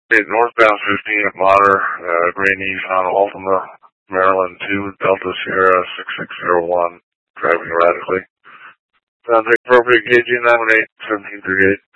Northbound 15 at Mater, Green Nissan Altima, Maryland 2, Delta Sierra 6601, driving erratically. Sounds appropriate, KG 918, 1738.